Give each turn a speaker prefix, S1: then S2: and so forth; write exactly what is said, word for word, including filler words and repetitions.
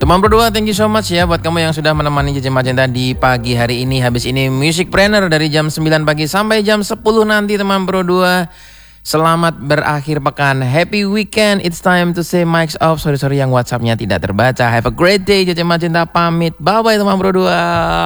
S1: Teman berdua, thank you so much ya buat kamu yang sudah menemani Jejak Magenta di pagi hari ini. Habis ini Music Planner dari jam sembilan pagi sampai jam sepuluh nanti teman berdua. Selamat berakhir pekan, happy weekend. It's time to say mics off. Sorry sorry yang WhatsAppnya tidak terbaca. Have a great day. Jejak Magenta pamit. Bye bye teman berdua.